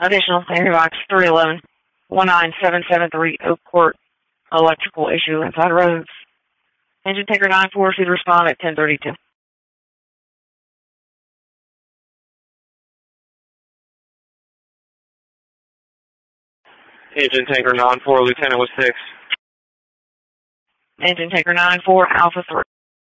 Additional, Henry Box 311, 19773 Oak Court, electrical issue inside roads. Engine tanker 94 should respond at 10:32. Engine tanker 94, Lieutenant with 6. Engine tanker 94, Alpha 3.